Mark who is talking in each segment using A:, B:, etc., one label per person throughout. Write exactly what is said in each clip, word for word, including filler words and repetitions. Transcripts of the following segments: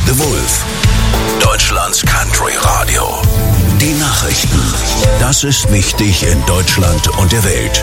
A: The Wolf, Deutschlands Country Radio. Die Nachrichten. Das ist wichtig in Deutschland und der Welt.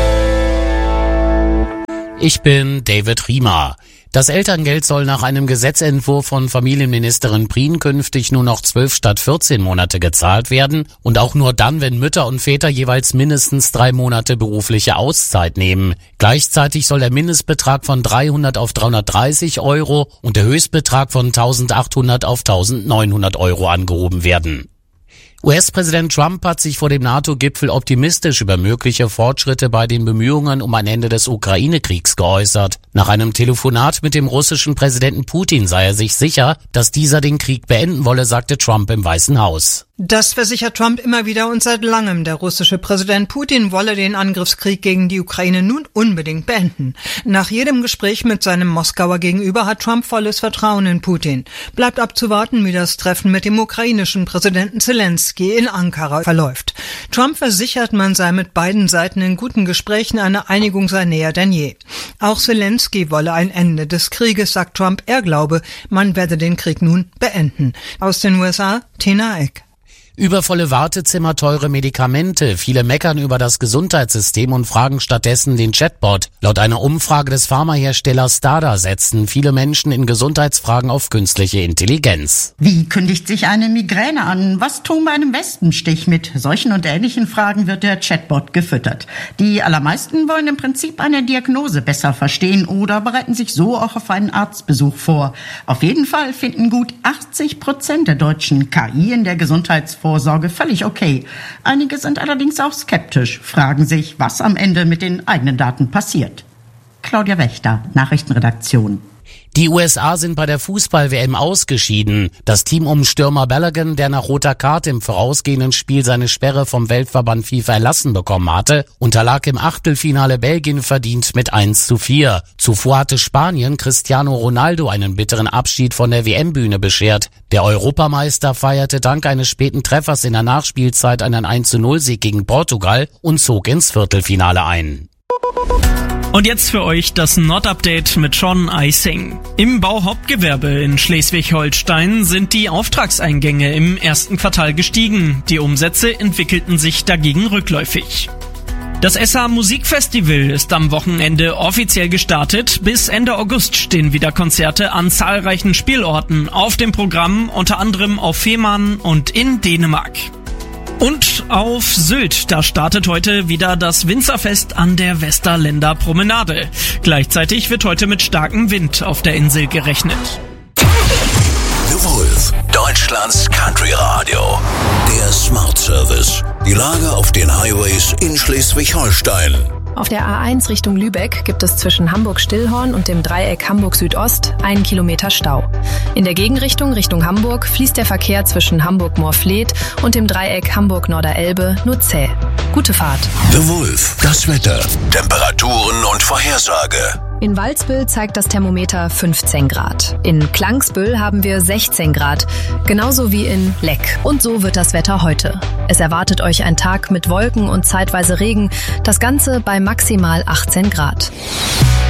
B: Ich bin David Riemer. Das Elterngeld soll nach einem Gesetzentwurf von Familienministerin Prien künftig nur noch zwölf statt vierzehn Monate gezahlt werden und auch nur dann, wenn Mütter und Väter jeweils mindestens drei Monate berufliche Auszeit nehmen. Gleichzeitig soll der Mindestbetrag von dreihundert auf dreihundertdreißig Euro und der Höchstbetrag von eintausendachthundert auf eintausendneunhundert Euro angehoben werden. U S-Präsident Trump hat sich vor dem NATO-Gipfel optimistisch über mögliche Fortschritte bei den Bemühungen um ein Ende des Ukraine-Kriegs geäußert. Nach einem Telefonat mit dem russischen Präsidenten Putin sei er sich sicher, dass dieser den Krieg beenden wolle, sagte Trump im Weißen Haus.
C: Das versichert Trump immer wieder und seit langem. Der russische Präsident Putin wolle den Angriffskrieg gegen die Ukraine nun unbedingt beenden. Nach jedem Gespräch mit seinem Moskauer Gegenüber hat Trump volles Vertrauen in Putin. Bleibt abzuwarten, wie das Treffen mit dem ukrainischen Präsidenten Zelensky in Ankara verläuft. Trump versichert, man sei mit beiden Seiten in guten Gesprächen, eine Einigung sei näher denn je. Auch Zelensky wolle ein Ende des Krieges, sagt Trump. Er glaube, man werde den Krieg nun beenden. Aus den U S A, Tina Eck.
B: Übervolle Wartezimmer, teure Medikamente. Viele meckern über das Gesundheitssystem und fragen stattdessen den Chatbot. Laut einer Umfrage des Pharmaherstellers Stada setzen viele Menschen in Gesundheitsfragen auf künstliche Intelligenz.
D: Wie kündigt sich eine Migräne an? Was tun bei einem Wespenstich? Mit solchen und ähnlichen Fragen wird der Chatbot gefüttert. Die allermeisten wollen im Prinzip eine Diagnose besser verstehen oder bereiten sich so auch auf einen Arztbesuch vor. Auf jeden Fall finden gut achtzig Prozent der Deutschen K I in der Gesundheitsvorsorge Vorsorge völlig okay. Einige sind allerdings auch skeptisch, fragen sich, was am Ende mit den eigenen Daten passiert. Claudia Wächter, Nachrichtenredaktion.
B: Die U S A sind bei der Fußball-W M ausgeschieden. Das Team um Stürmer Balogun, der nach roter Karte im vorausgehenden Spiel seine Sperre vom Weltverband FIFA erlassen bekommen hatte, unterlag im Achtelfinale Belgien verdient mit eins zu vier. Zuvor hatte Spanien Cristiano Ronaldo einen bitteren Abschied von der W M-Bühne beschert. Der Europameister feierte dank eines späten Treffers in der Nachspielzeit einen eins zu null Sieg gegen Portugal und zog ins Viertelfinale ein.
E: Und jetzt für euch das Nord-Update mit Sean Eising. Im Bauhauptgewerbe in Schleswig-Holstein sind die Auftragseingänge im ersten Quartal gestiegen. Die Umsätze entwickelten sich dagegen rückläufig. Das S H Musikfestival ist am Wochenende offiziell gestartet. Bis Ende August stehen wieder Konzerte an zahlreichen Spielorten auf dem Programm, unter anderem auf Fehmarn und in Dänemark. Und auf Sylt, da startet heute wieder das Winzerfest an der Westerländer Promenade. Gleichzeitig wird heute mit starkem Wind auf der Insel gerechnet.
A: The Wolf, Deutschlands Country Radio. Der Smart Service. Die Lage auf den Highways in Schleswig-Holstein.
F: Auf der A eins Richtung Lübeck gibt es zwischen Hamburg-Stillhorn und dem Dreieck Hamburg-Südost einen Kilometer Stau. In der Gegenrichtung Richtung Hamburg fließt der Verkehr zwischen Hamburg-Moorfleet und dem Dreieck Hamburg-Norderelbe nur zäh. Gute Fahrt.
A: The Wolf, das Wetter, Temperaturen und Vorhersage.
F: In Walsbüll zeigt das Thermometer fünfzehn Grad. In Klangsbüll haben wir sechzehn Grad, genauso wie in Leck. Und so wird das Wetter heute. Es erwartet euch ein Tag mit Wolken und zeitweise Regen, das Ganze bei maximal achtzehn Grad.